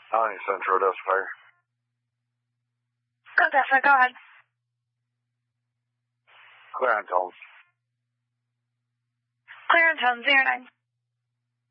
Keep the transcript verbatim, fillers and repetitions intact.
County Central Desk Fire. Good, Definitely, go ahead. Clarence Holmes. Clarence Holmes, zero nine.